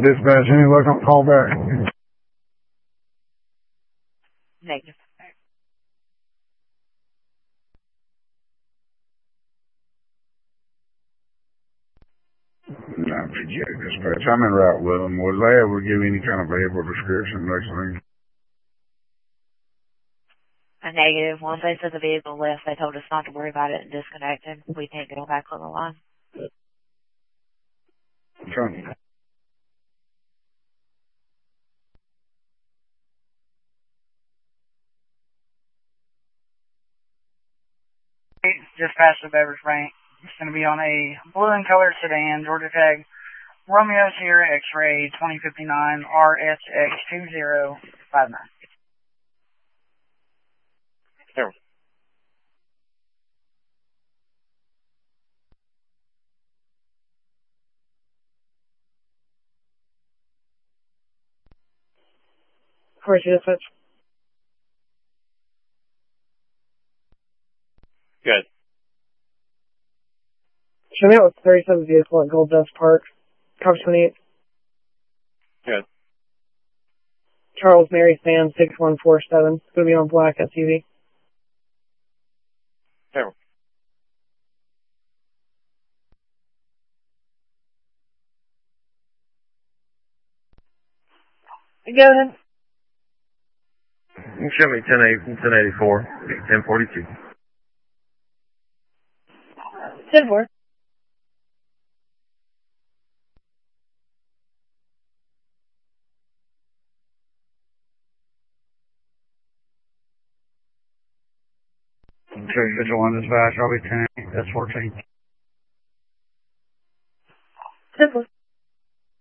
Dispatch, any luck on call back? Negative. No, PGA Dispatch. I'm en route with them. Was they able to give any kind of vehicle description next thing? A negative. Once they said the vehicle left, they told us not to worry about it and disconnected. We can't get them back on the line. Okay. Dispatch to Beverage Bank. It's going to be on a blue and colored sedan, Georgia tag, Romeo Sierra X-Ray 2059 RSX2059. There. Where's your dispatch? Good. Show me out with 37 vehicle at Gold Dust Park. Cover 28. Good. Charles Mary Stan 6147. It's going to be on black SUV. There. Go ahead. You can show me 1084, 1042. 10-4. Okay, Vigil on Dispatch. I'll be 10. That's 14.